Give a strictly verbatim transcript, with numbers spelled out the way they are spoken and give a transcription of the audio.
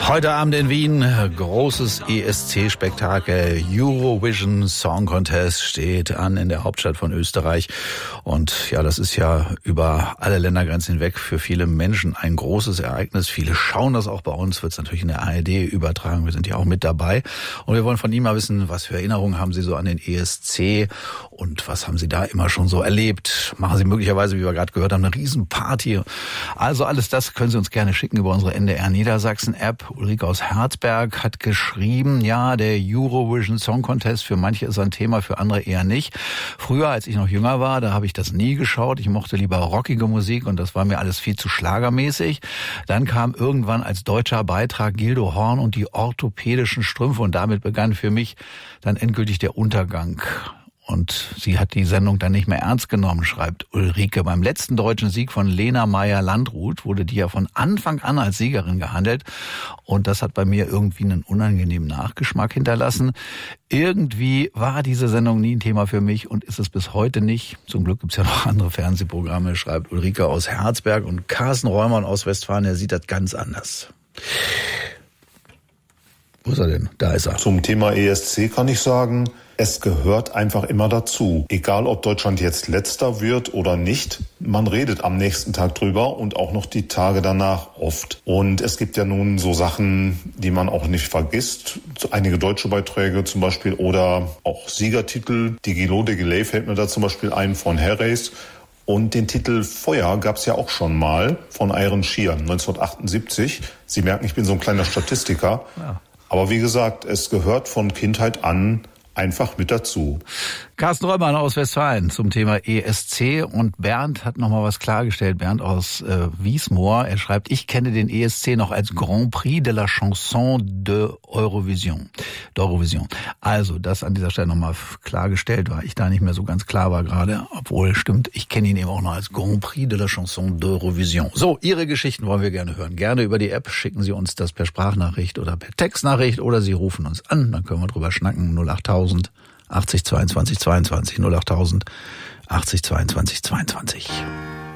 Heute Abend in Wien, großes E S C-Spektakel. Eurovision Song Contest steht an in der Hauptstadt von Österreich. Und ja, das ist ja über alle Ländergrenzen hinweg für viele Menschen ein großes Ereignis. Viele schauen das auch bei uns, wird es natürlich in der A R D übertragen. Wir sind ja auch mit dabei. Und wir wollen von Ihnen mal wissen, was für Erinnerungen haben Sie so an den E S C und was haben Sie da immer schon so erlebt? Machen Sie möglicherweise, wie wir gerade gehört haben, eine Riesenparty. Also alles das können Sie uns gerne schicken über unsere N D R Niedersachsen-App. Ulrike aus Herzberg hat geschrieben, ja, der Eurovision Song Contest, für manche ist ein Thema, für andere eher nicht. Früher, als ich noch jünger war, da habe ich das nie geschaut. Ich mochte lieber rockige Musik und das war mir alles viel zu schlagermäßig. Dann kam irgendwann als deutscher Beitrag Gildo Horn und die orthopädischen Strümpfe und damit begann für mich dann endgültig der Untergang. Und sie hat die Sendung dann nicht mehr ernst genommen, schreibt Ulrike. Beim letzten deutschen Sieg von Lena Meyer-Landrut wurde die ja von Anfang an als Siegerin gehandelt. Und das hat bei mir irgendwie einen unangenehmen Nachgeschmack hinterlassen. Irgendwie war diese Sendung nie ein Thema für mich und ist es bis heute nicht. Zum Glück gibt's ja noch andere Fernsehprogramme, schreibt Ulrike aus Herzberg. Und Carsten Reumann aus Westfalen, der sieht das ganz anders. Wo ist er denn? Da ist er. Zum Thema E S C kann ich sagen, es gehört einfach immer dazu. Egal, ob Deutschland jetzt Letzter wird oder nicht, man redet am nächsten Tag drüber und auch noch die Tage danach oft. Und es gibt ja nun so Sachen, die man auch nicht vergisst. Einige deutsche Beiträge zum Beispiel oder auch Siegertitel. Die Gilo de Gelée fällt mir da zum Beispiel ein von Harris. Und den Titel Feuer gab's ja auch schon mal von Iron Sheeran neunzehnhundertachtundsiebzig. Sie merken, ich bin so ein kleiner Statistiker. Ja. Aber wie gesagt, es gehört von Kindheit an einfach mit dazu. Carsten Reumann aus Westfalen zum Thema E S C und Bernd hat noch mal was klargestellt. Bernd aus äh, Wiesmoor, er schreibt, ich kenne den E S C noch als Grand Prix de la Chanson de Eurovision. d'Eurovision. Also das an dieser Stelle noch mal klargestellt, weil ich da nicht mehr so ganz klar war gerade. Obwohl, stimmt, ich kenne ihn eben auch noch als Grand Prix de la Chanson d'Eurovision. So, Ihre Geschichten wollen wir gerne hören. Gerne über die App, schicken Sie uns das per Sprachnachricht oder per Textnachricht oder Sie rufen uns an, dann können wir drüber schnacken. null achttausend achtzig zweiundzwanzig zweiundzwanzig null achttausend achtzig zweiundzwanzig zweiundzwanzig.